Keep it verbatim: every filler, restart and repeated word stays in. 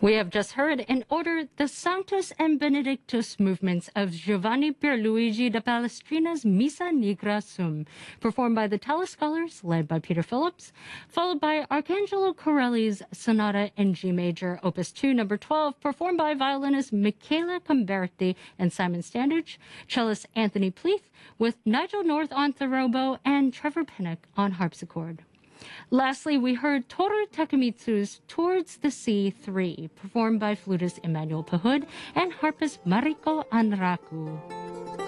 We have just heard in order the Sanctus and Benedictus movements of Giovanni Pierluigi da Palestrina's Missa Nigra Sum, performed by the Tala Scholars, led by Peter Phillips, followed by Arcangelo Corelli's Sonata in G Major, Opus two, number twelve, performed by violinist Michela Camberti and Simon Standage, cellist Anthony Pleath, with Nigel North on therobo and Trevor Pinnock on harpsichord. Lastly, we heard Toru Takemitsu's Towards the Sea three, performed by flutist Emmanuel Pahud and harpist Mariko Anraku.